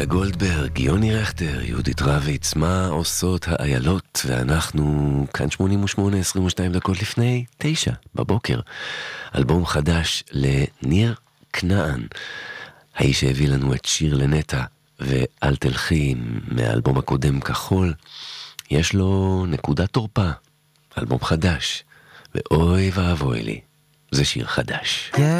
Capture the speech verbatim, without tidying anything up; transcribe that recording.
לאה גולדברג, יוני רכטר, יהודית רביץ, מה עושות האיילות? ואנחנו כאן שמונים ושמונה, עשרים ושתיים דקות לפני תשע בבוקר. אלבום חדש לניר כנען, האיש שהביא לנו את שיר לנטה ואל תלכי מהאלבום הקודם כחול. יש לו נקודת תורפה, אלבום חדש, ואוי ואבוי לי, זה שיר חדש.